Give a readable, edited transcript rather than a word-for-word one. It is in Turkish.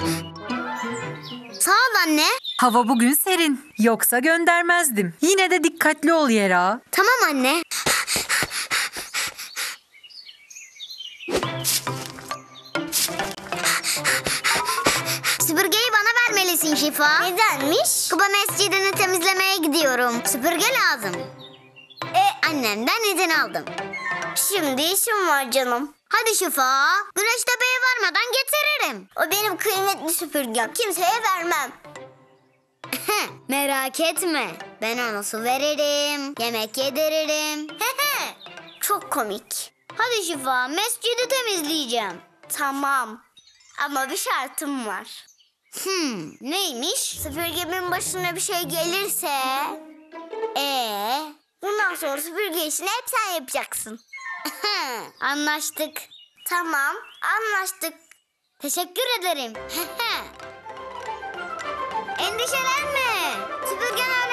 Sağ ol anne. Hava bugün serin. Yoksa göndermezdim. Yine de dikkatli ol Yera. Tamam anne. Süpürgeyi bana vermelisin Şifa. Nedenmiş? Kuba mescidini temizlemeye gidiyorum. Süpürge lazım. Annemden izin aldım. Şimdi işim var canım. Hadi Şifa. Güneş tepeye varmadan getiririm. O benim kıymetli süpürgem. Kimseye vermem. Merak etme. Ben ona su veririm. Yemek yediririm. Çok komik. Hadi Şifa, mescidi temizleyeceğim. Tamam. Ama bir şartım var. Neymiş? Süpürgemin başına bir şey gelirse... Bundan sonra süpürge işini hep sen yapacaksın. Anlaştık. Tamam, anlaştık. Teşekkür ederim. Endişelenme. Süpürgen öyle